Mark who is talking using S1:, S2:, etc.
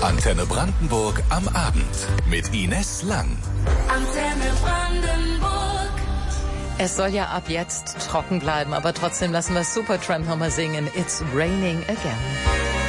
S1: Antenne Brandenburg am Abend mit Ines Lang.
S2: Antenne Brandenburg.
S3: Es soll ja ab jetzt trocken bleiben, aber trotzdem lassen wir Supertramp nochmal singen. It's raining again.